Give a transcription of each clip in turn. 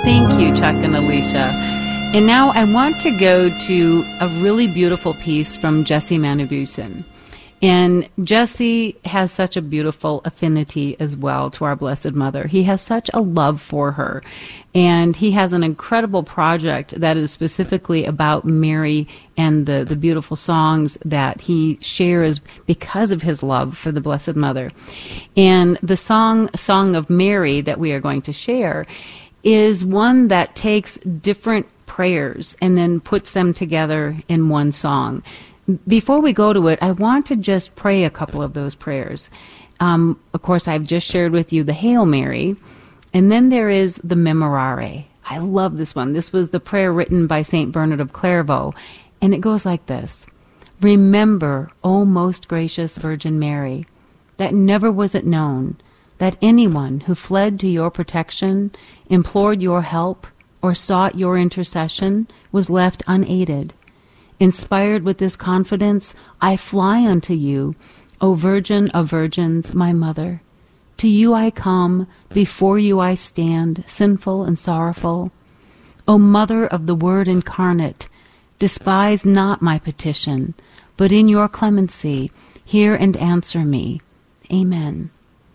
Thank you, Chuck and Alicia. And now I want to go to a really beautiful piece from Jesse Manibusan. And Jesse has such a beautiful affinity as well to our Blessed Mother. He has such a love for her. And he has an incredible project that is specifically about Mary and the beautiful songs that he shares because of his love for the Blessed Mother. And the Song of Mary that we are going to share is one that takes different prayers and then puts them together in one song. Before we go to it, I want to just pray a couple of those prayers. Of course, I've just shared with you the Hail Mary, and then there is the Memorare. I love this one. This was the prayer written by St. Bernard of Clairvaux, and it goes like this. Remember, O most gracious Virgin Mary, that never was it known that anyone who fled to your protection, implored your help, or sought your intercession was left unaided. Inspired with this confidence, I fly unto you, O Virgin of Virgins, my Mother. To you I come, before you I stand, sinful and sorrowful. O Mother of the Word incarnate, despise not my petition, but in your clemency hear and answer me. Amen.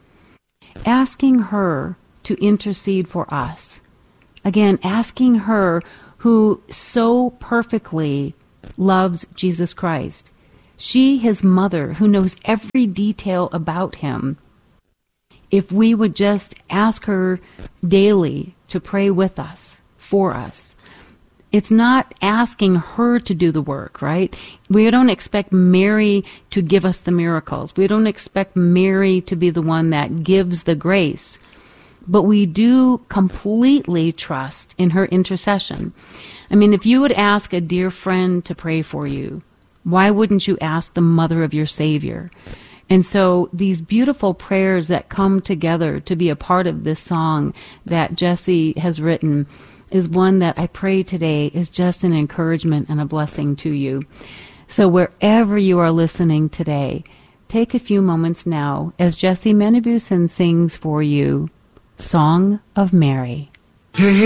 Asking her to intercede for us. Again, asking her who so perfectly loves Jesus Christ. She, his mother, who knows every detail about him. If we would just ask her daily to pray with us, for us. It's not asking her to do the work, right? We don't expect Mary to give us the miracles. We don't expect Mary to be the one that gives the grace. But we do completely trust in her intercession. I mean, if you would ask a dear friend to pray for you, why wouldn't you ask the mother of your Savior? And so these beautiful prayers that come together to be a part of this song that Jesse has written is one that I pray today is just an encouragement and a blessing to you. So wherever you are listening today, take a few moments now as Jesse Manibusan sings for you, Song of Mary.